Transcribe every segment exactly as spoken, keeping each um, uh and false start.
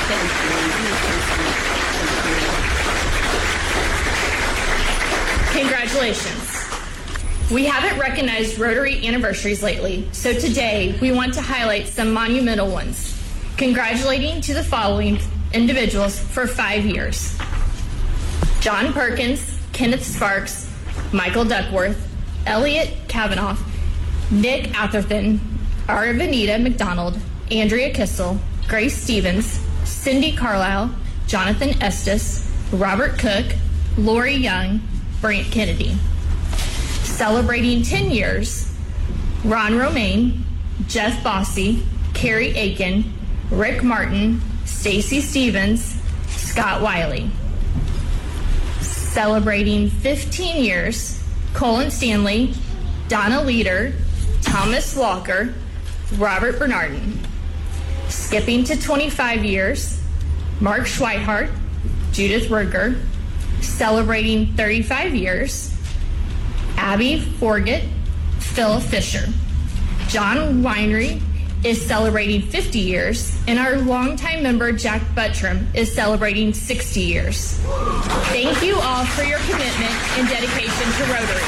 Congratulations. We haven't recognized Rotary anniversaries lately, so today we want to highlight some monumental ones. Congratulating to the following individuals for five years. John Perkins, Kenneth Sparks, Michael Duckworth, Elliot Kavanaugh, Nick Atherton, Aravinita McDonald, Andrea Kissel, Grace Stevens, Cindy Carlisle, Jonathan Estes, Robert Cook, Lori Young, Brant Kennedy. Celebrating ten years, Ron Romaine, Jeff Bossy, Carrie Aiken, Rick Martin, Stacy Stevens, Scott Wiley. Celebrating fifteen years, Colin Stanley, Donna Leader, Thomas Walker, Robert Bernardin. Skipping to twenty-five years, Mark Schweihart, Judith Ruger. Celebrating thirty-five years, Abby Forget, Phil Fisher. John Winery is celebrating fifty years, and our longtime member Jack Buttram is celebrating sixty years. Thank you all for your commitment and dedication to Rotary.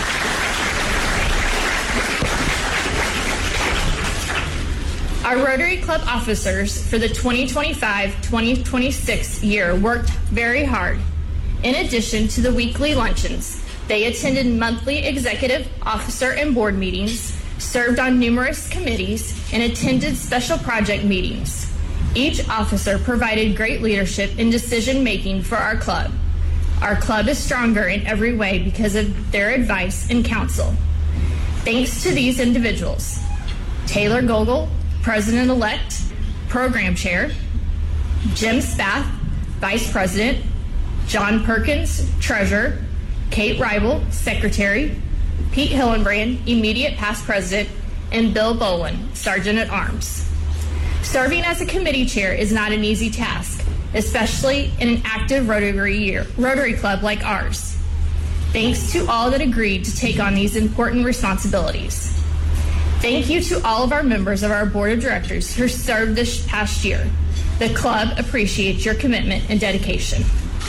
Our Rotary Club officers for the twenty twenty-five twenty twenty-six year worked very hard. In addition to the weekly luncheons, they attended monthly executive, officer, and board meetings, served on numerous committees, and attended special project meetings. Each officer provided great leadership and decision-making for our club. Our club is stronger in every way because of their advice and counsel. Thanks to these individuals: Taylor Gogol, President-elect, Program Chair; Jim Spath, Vice President; John Perkins, Treasurer; Kate Reibel, Secretary; Pete Hillenbrand, Immediate Past President; and Bill Bolin, Sergeant at Arms. Serving as a committee chair is not an easy task, especially in an active Rotary, year, Rotary Club like ours. Thanks to all that agreed to take on these important responsibilities. Thank you to all of our members of our Board of Directors who served this past year. The club appreciates your commitment and dedication.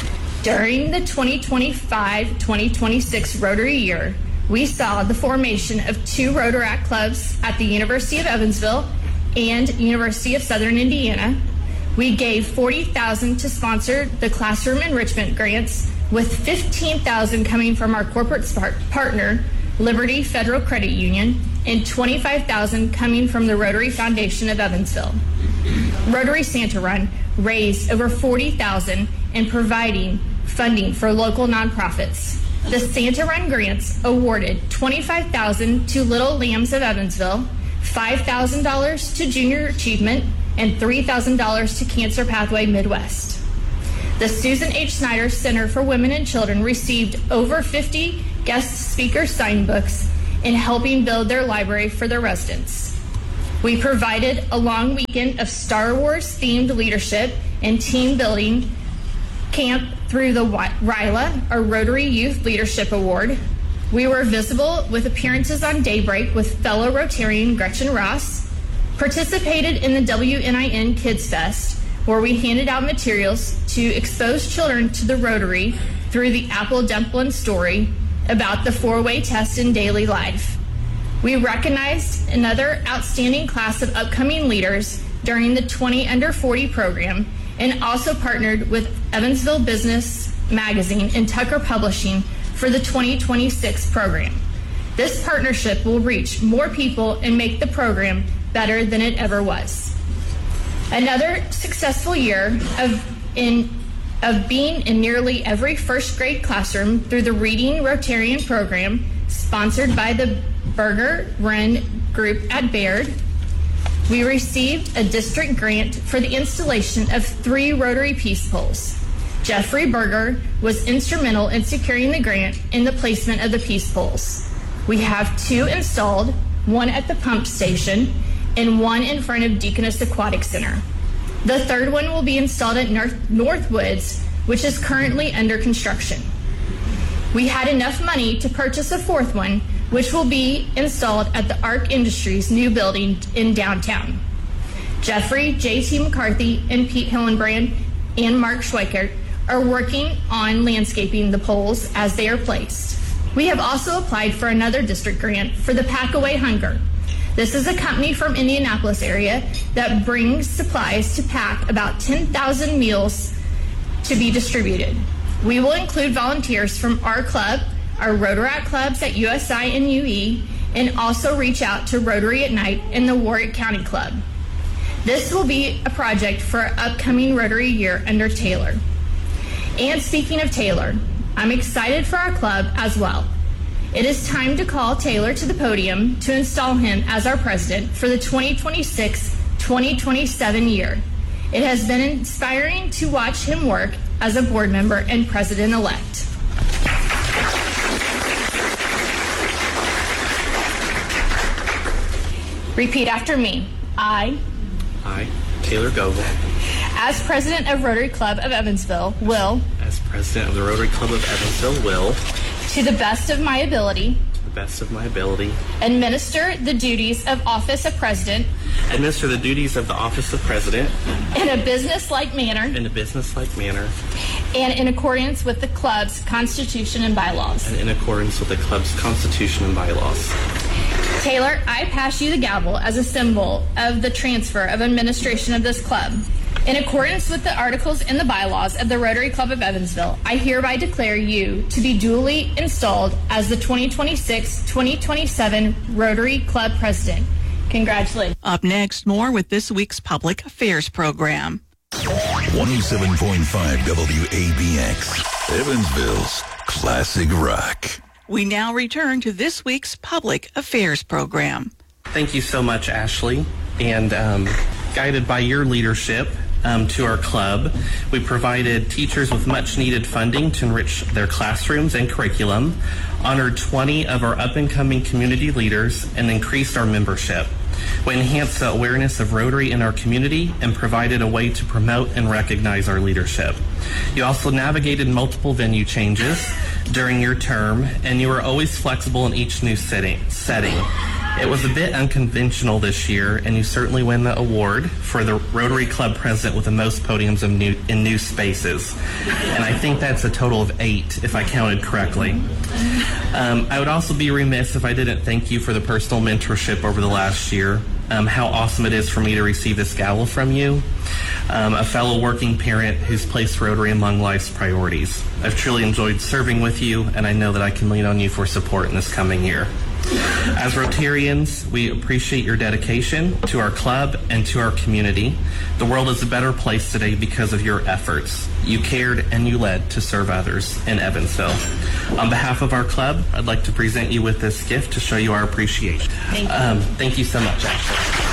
During the twenty twenty-five twenty twenty-six Rotary year, we saw the formation of two Rotaract clubs at the University of Evansville and University of Southern Indiana. We gave forty thousand dollars to sponsor the classroom enrichment grants, with fifteen thousand dollars coming from our corporate partner, Liberty Federal Credit Union, and twenty-five thousand dollars coming from the Rotary Foundation of Evansville. Rotary Santa Run raised over forty thousand dollars in providing funding for local nonprofits. The Santa Run grants awarded twenty-five thousand dollars to Little Lambs of Evansville, five thousand dollars to Junior Achievement, and three thousand dollars to Cancer Pathway Midwest. The Susan H. Snyder Center for Women and Children received over fifty guest speaker sign books in helping build their library for their residents. We provided a long weekend of Star Wars themed leadership and team building camp through the R I L A, our Rotary Youth Leadership Award. We were visible with appearances on Daybreak with fellow Rotarian Gretchen Ross, participated in the W N I N Kids Fest, where we handed out materials to expose children to the Rotary through the Apple Dumpling story about the four-way test in daily life. We recognized another outstanding class of upcoming leaders during the twenty under forty program, and also partnered with Evansville Business Magazine and Tucker Publishing for the twenty twenty-six program. This partnership will reach more people and make the program better than it ever was. Another successful year of, in, of being in nearly every first grade classroom through the Reading Rotarian program, sponsored by the Berger Wren Group at Baird. We received a district grant for the installation of three Rotary Peace Poles. Jeffrey Berger was instrumental in securing the grant and the placement of the Peace Poles. We have two installed, one at the pump station and one in front of Deaconess Aquatic Center. The third one will be installed at North, Northwoods, which is currently under construction. We had enough money to purchase a fourth one, which will be installed at the Arc Industries new building in downtown. Jeffrey J T McCarthy and Pete Hillenbrand and Mark Schweikert are working on landscaping the poles as they are placed. We have also applied for another district grant for the Pack Away Hunger. This is a company from Indianapolis area that brings supplies to pack about ten thousand meals to be distributed. We will include volunteers from our club, our Rotaract clubs at U S I and U E, and also reach out to Rotary at Night and the Warwick County Club. This will be a project for our upcoming Rotary year under Taylor. And speaking of Taylor, I'm excited for our club as well. It is time to call Taylor to the podium to install him as our president for the twenty twenty-six twenty twenty-seven year. It has been inspiring to watch him work as a board member and president-elect. Repeat after me. I, I, Taylor Goebel, as president of Rotary Club of Evansville, will, as president of the Rotary Club of Evansville, will, to the best of my ability, to the best of my ability, administer the duties of office of president administer the duties of the office of president in a business-like manner in a business-like manner and in accordance with the club's constitution and bylaws. and in accordance with the club's constitution and bylaws. Taylor, I pass you the gavel as a symbol of the transfer of administration of this club. In accordance with the articles and the bylaws of the Rotary Club of Evansville, I hereby declare you to be duly installed as the twenty twenty-six twenty twenty-seven Rotary Club President. Congratulations. Up next, more with this week's Public Affairs program. one oh seven point five W A B X, Evansville's classic rock. We now return to this week's Public Affairs program. Thank you so much, Ashley. And um, guided by your leadership um, to our club, we provided teachers with much needed funding to enrich their classrooms and curriculum, honored twenty of our up-and-coming community leaders, and increased our membership. We enhanced the awareness of Rotary in our community and provided a way to promote and recognize our leadership. You also navigated multiple venue changes during your term, and you were always flexible in each new setting. setting. It was a bit unconventional this year, and you certainly win the award for the Rotary Club President with the most podiums of new, in new spaces. And I think that's a total of eight, if I counted correctly. Um, I would also be remiss if I didn't thank you for the personal mentorship over the last year. Um, how awesome it is for me to receive this gavel from you, um, a fellow working parent who's placed Rotary among life's priorities. I've truly enjoyed serving with you, and I know that I can lean on you for support in this coming year. As Rotarians, we appreciate your dedication to our club and to our community. The world is a better place today because of your efforts. You cared and you led to serve others in Evansville. On behalf of our club, I'd like to present you with this gift to show you our appreciation. Thank you. Um, thank you so much, Ashley.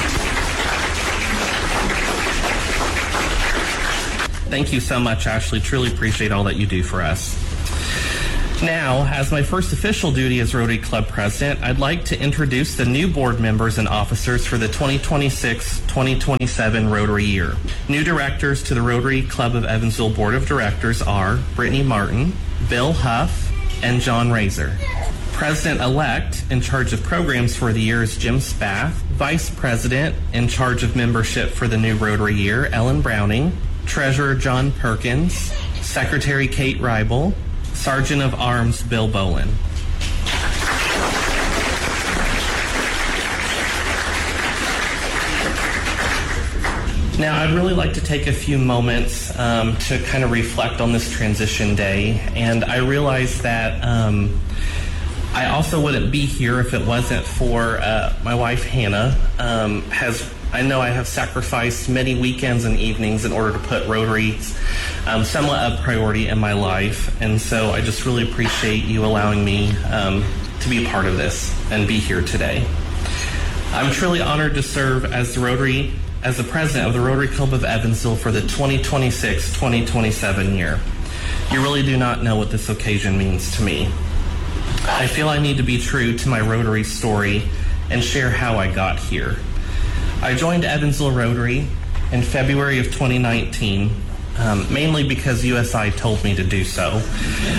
Thank you so much, Ashley. Truly appreciate all that you do for us. Now, as my first official duty as Rotary Club President, I'd like to introduce the new board members and officers for the twenty twenty-six twenty twenty-seven Rotary year. New directors to the Rotary Club of Evansville Board of Directors are Brittany Martin, Bill Huff, and John Razor. President-elect in charge of programs for the year is Jim Spath. Vice President in charge of membership for the new Rotary year, Ellen Browning. Treasurer John Perkins. Secretary Kate Reibel. Sergeant of Arms Bill Bolin. Now, I'd really like to take a few moments um, to kind of reflect on this transition day, and I realize that um, I also wouldn't be here if it wasn't for uh, my wife, Hannah. Um, has I know I have sacrificed many weekends and evenings in order to put Rotary um, somewhat a priority in my life, and so I just really appreciate you allowing me um, to be a part of this and be here today. I'm truly honored to serve as the Rotary, as the president of the Rotary Club of Evansville for the twenty twenty-six twenty twenty-seven year. You really do not know what this occasion means to me. I feel I need to be true to my Rotary story and share how I got here. I joined Evansville Rotary in February of twenty nineteen, um, mainly because U S I told me to do so.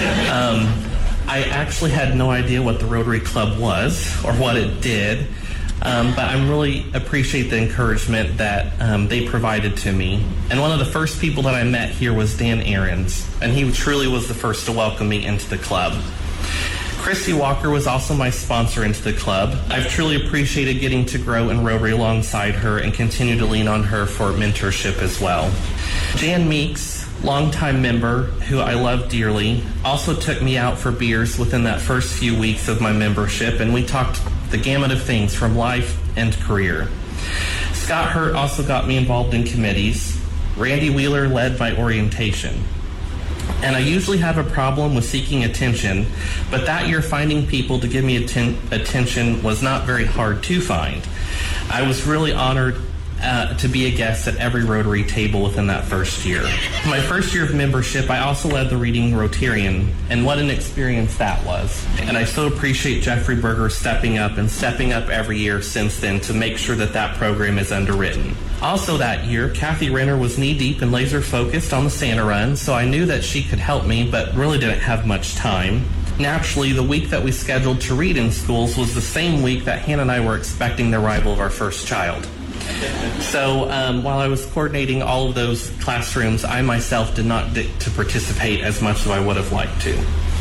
Um, I actually had no idea what the Rotary Club was or what it did. Um, but I'm really appreciate the encouragement that um, they provided to me. And one of the first people that I met here was Dan Ahrens, and he truly was the first to welcome me into the club. Christy Walker was also my sponsor into the club. I've truly appreciated getting to grow in Rotary alongside her and continue to lean on her for mentorship as well. Jan Meeks, longtime member who I love dearly, also took me out for beers within that first few weeks of my membership, and we talked the gamut of things from life and career. Scott Hurt also got me involved in committees. Randy Wheeler led my orientation. And I usually have a problem with seeking attention, but that year finding people to give me atten- attention was not very hard to find. I was really honored uh, to be a guest at every Rotary table within that first year. My first year of membership, I also led the Reading Rotarian, and what an experience that was. And I so appreciate Jeffrey Berger stepping up and stepping up every year since then to make sure that that program is underwritten. Also that year, Kathy Renner was knee-deep and laser-focused on the Santa Run, so I knew that she could help me, but really didn't have much time. Naturally, the week that we scheduled to read in schools was the same week that Hannah and I were expecting the arrival of our first child. So um, while I was coordinating all of those classrooms, I myself did not get to participate as much as I would have liked to.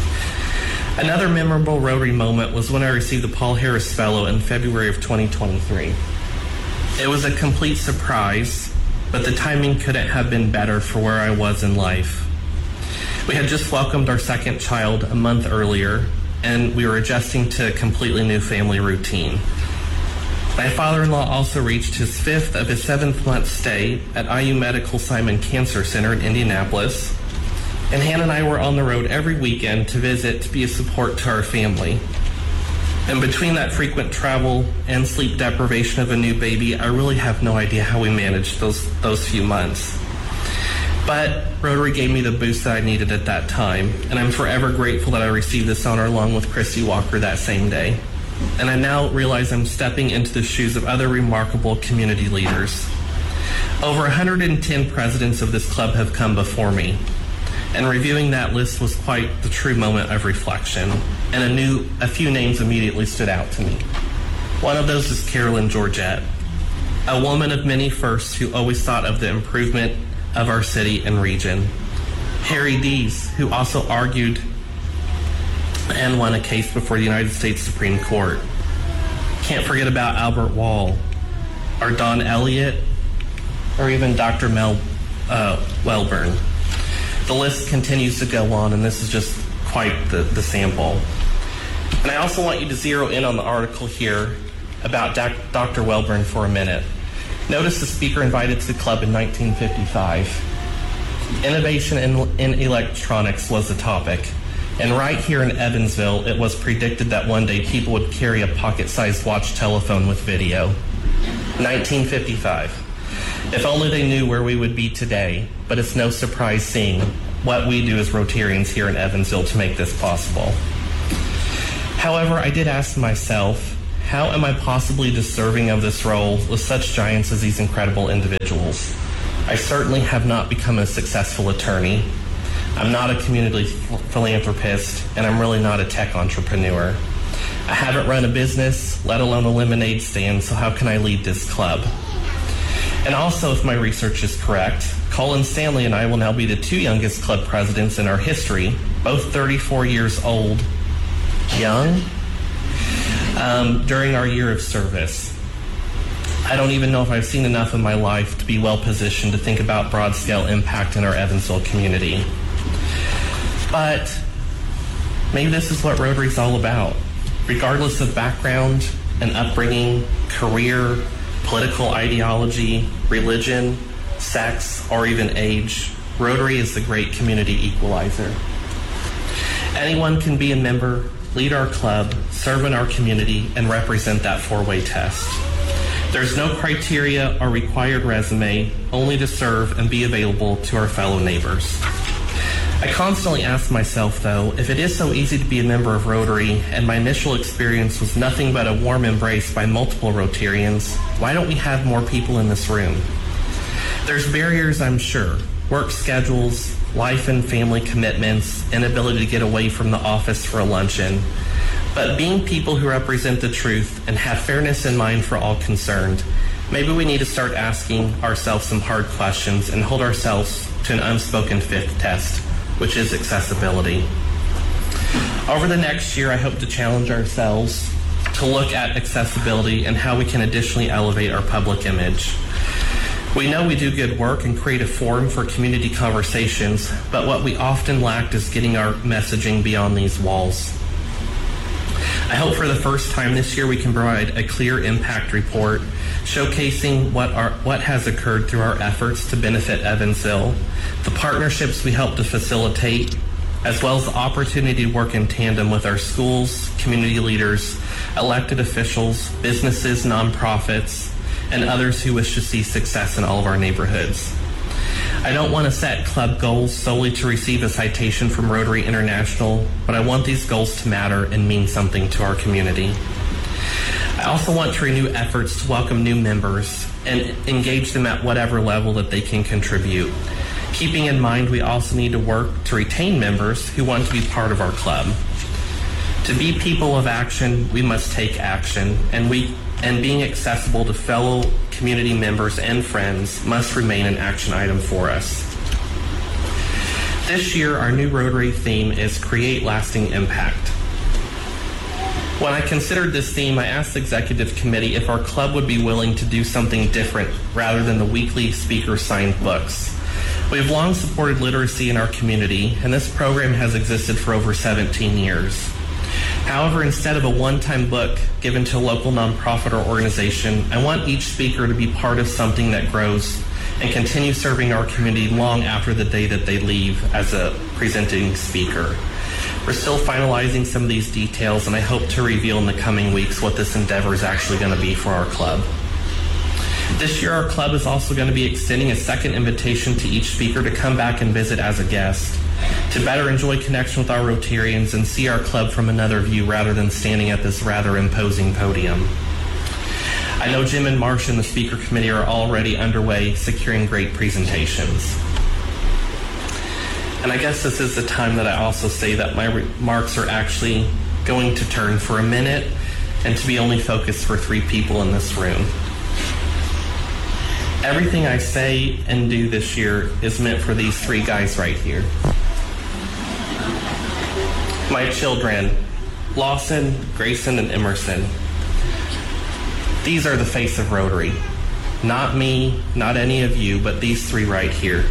Another memorable Rotary moment was when I received the Paul Harris Fellow in February of twenty twenty-three. It was a complete surprise, but the timing couldn't have been better for where I was in life. We had just welcomed our second child a month earlier, and we were adjusting to a completely new family routine. My father-in-law also reached his fifth of his seventh-month stay at I U Medical Simon Cancer Center in Indianapolis, and Hannah and I were on the road every weekend to visit to be a support to our family. And between that frequent travel and sleep deprivation of a new baby, I really have no idea how we managed those those few months. But Rotary gave me the boost that I needed at that time, and I'm forever grateful that I received this honor along with Christy Walker that same day. And I now realize I'm stepping into the shoes of other remarkable community leaders. Over one hundred ten presidents of this club have come before me, and reviewing that list was quite the true moment of reflection, and a, new, a few names immediately stood out to me. One of those is Carolyn Georgette, a woman of many firsts who always thought of the improvement of our city and region. Harry Dees, who also argued and won a case before the United States Supreme Court. Can't forget about Albert Wall, or Don Elliott, or even Doctor Mel uh, Welburn. The list continues to go on, and this is just quite the, the sample. And I also want you to zero in on the article here about doc, Doctor Welburn for a minute. Notice the speaker invited to the club in nineteen fifty-five. Innovation in, in electronics was the topic. And right here in Evansville, it was predicted that one day people would carry a pocket-sized watch telephone with video. nineteen fifty-five. If only they knew where we would be today, but it's no surprise seeing what we do as Rotarians here in Evansville to make this possible. However, I did ask myself, how am I possibly deserving of this role with such giants as these incredible individuals? I certainly have not become a successful attorney. I'm not a community philanthropist, and I'm really not a tech entrepreneur. I haven't run a business, let alone a lemonade stand, so how can I lead this club? And also, if my research is correct, Colin Stanley and I will now be the two youngest club presidents in our history, both thirty-four years old, young, um, during our year of service. I don't even know if I've seen enough in my life to be well positioned to think about broad-scale impact in our Evansville community. But maybe this is what Rotary's all about. Regardless of background and upbringing, career, political ideology, religion, sex, or even age, Rotary is the great community equalizer. Anyone can be a member, lead our club, serve in our community, and represent that four-way test. There's no criteria or required resume, only to serve and be available to our fellow neighbors. I constantly ask myself, though, if it is so easy to be a member of Rotary and my initial experience was nothing but a warm embrace by multiple Rotarians, why don't we have more people in this room? There's barriers, I'm sure. Work schedules, life and family commitments, inability to get away from the office for a luncheon. But being people who represent the truth and have fairness in mind for all concerned, maybe we need to start asking ourselves some hard questions and hold ourselves to an unspoken fifth test, which is accessibility. Over the next year, I hope to challenge ourselves to look at accessibility and how we can additionally elevate our public image. We know we do good work and create a forum for community conversations, but what we often lack is getting our messaging beyond these walls. I hope for the first time this year we can provide a clear impact report showcasing what our, what has occurred through our efforts to benefit Evansville, the partnerships we help to facilitate, as well as the opportunity to work in tandem with our schools, community leaders, elected officials, businesses, nonprofits, and others who wish to see success in all of our neighborhoods. I don't want to set club goals solely to receive a citation from Rotary International, but I want these goals to matter and mean something to our community. I also want to renew efforts to welcome new members and engage them at whatever level that they can contribute. Keeping in mind, we also need to work to retain members who want to be part of our club. To be people of action, we must take action, and we and being accessible to fellow community members and friends must remain an action item for us. This year, our new Rotary theme is Create Lasting Impact. When I considered this theme, I asked the executive committee if our club would be willing to do something different rather than the weekly speaker-signed books. We've long supported literacy in our community, and this program has existed for over seventeen years. However, instead of a one-time book given to a local nonprofit or organization, I want each speaker to be part of something that grows and continue serving our community long after the day that they leave as a presenting speaker. We're still finalizing some of these details, and I hope to reveal in the coming weeks what this endeavor is actually going to be for our club. This year, our club is also going to be extending a second invitation to each speaker to come back and visit as a guest, to better enjoy connection with our Rotarians and see our club from another view rather than standing at this rather imposing podium. I know Jim and Marcia and the speaker committee are already underway securing great presentations. And I guess this is the time that I also say that my remarks are actually going to turn for a minute and to be only focused for three people in this room. Everything I say and do this year is meant for these three guys right here. My children, Lawson, Grayson, and Emerson. These are the face of Rotary. Not me, not any of you, but these three right here.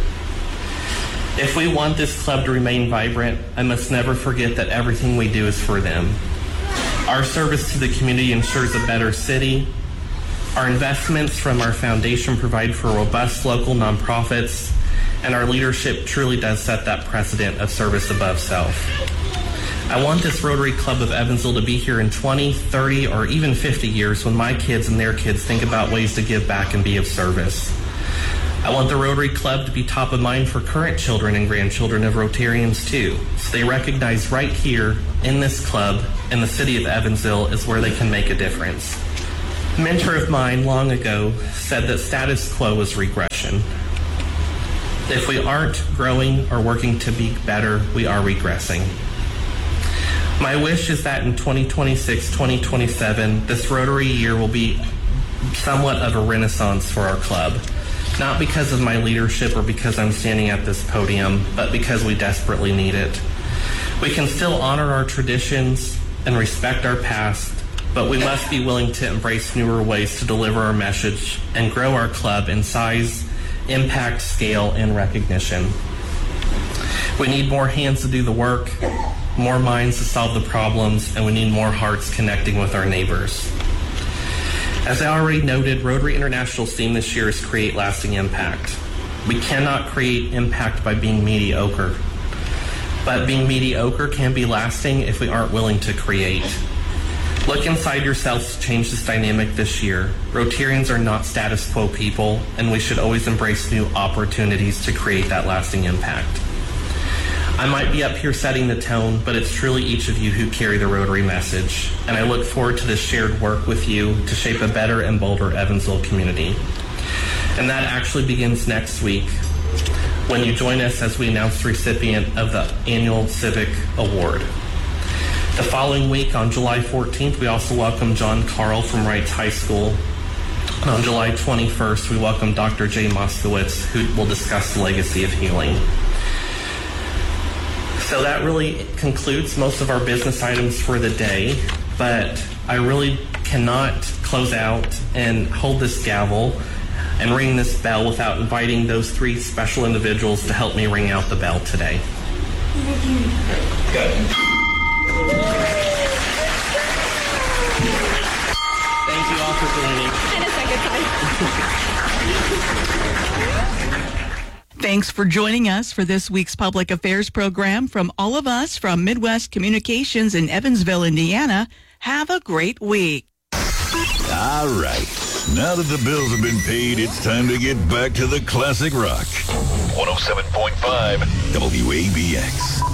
If we want this club to remain vibrant, I must never forget that everything we do is for them. Our service to the community ensures a better city. Our investments from our foundation provide for robust local nonprofits, and our leadership truly does set that precedent of service above self. I want this Rotary Club of Evansville to be here in twenty, thirty, or even fifty years when my kids and their kids think about ways to give back and be of service. I want the Rotary Club to be top of mind for current children and grandchildren of Rotarians too, so they recognize right here in this club in the city of Evansville is where they can make a difference. A mentor of mine long ago said that status quo is regression. If we aren't growing or working to be better, we are regressing. My wish is that in twenty twenty-six, twenty twenty-seven, this Rotary year will be somewhat of a renaissance for our club. Not because of my leadership or because I'm standing at this podium, but because we desperately need it. We can still honor our traditions and respect our past, but we must be willing to embrace newer ways to deliver our message and grow our club in size, impact, scale, and recognition. We need more hands to do the work, more minds to solve the problems, and we need more hearts connecting with our neighbors. As I already noted, Rotary International's theme this year is Create Lasting Impact. We cannot create impact by being mediocre, but being mediocre can be lasting if we aren't willing to create. Look inside yourselves to change this dynamic this year. Rotarians are not status quo people, and we should always embrace new opportunities to create that lasting impact. I might be up here setting the tone, but it's truly each of you who carry the Rotary message, and I look forward to this shared work with you to shape a better and bolder Evansville community. And that actually begins next week when you join us as we announce the recipient of the annual Civic Award. The following week, on July fourteenth, we also welcome John Carl from Wrights High School. And on July twenty-first, we welcome Doctor Jay Moskowitz, who will discuss the legacy of healing. So that really concludes most of our business items for the day, but I really cannot close out and hold this gavel and ring this bell without inviting those three special individuals to help me ring out the bell today. Good. Thank you all for joining. And a second time. Thanks for joining us for this week's Public Affairs program. From all of us from Midwest Communications in Evansville, Indiana, have a great week. All right. Now that the bills have been paid, it's time to get back to the classic rock. one oh seven point five W A B X.